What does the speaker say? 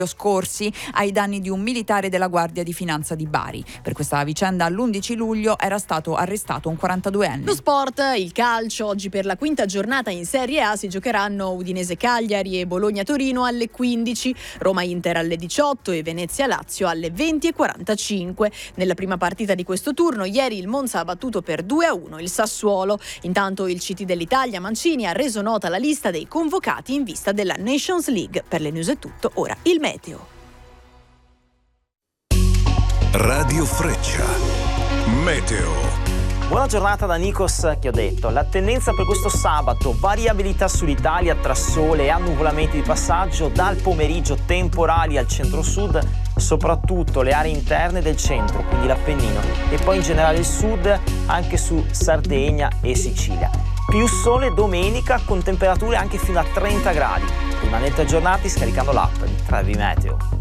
scorsi ai danni di un militare della Guardia di Finanza di Bari. Per questa vicenda l'11 luglio era stato arrestato un 42enne. Lo sport, il calcio, oggi per la quinta giornata in Serie A si giocheranno Udinese-Cagliari e Bologna-Torino alle 15, Roma-Inter alle 18 e Venezia-Lazio alle 20:45. Nella prima partita di questo turno ieri il Monza ha battuto per 2-1 il Sassuolo. Intanto il CT dell'Italia Mancini ha reso nota la lista dei convocati in vista della Nations League. Per le news è tutto, ora il meteo. Radio Freccia. Meteo. Buona giornata da Nikos Chiodetto. La tendenza per questo sabato: variabilità sull'Italia tra sole e annuvolamenti di passaggio, dal pomeriggio temporali al centro-sud, soprattutto le aree interne del centro, quindi l'Appennino, e poi in generale il sud, anche su Sardegna e Sicilia. Più sole domenica con temperature anche fino a 30 gradi. Rimanete aggiornati scaricando l'app di Trevi Meteo.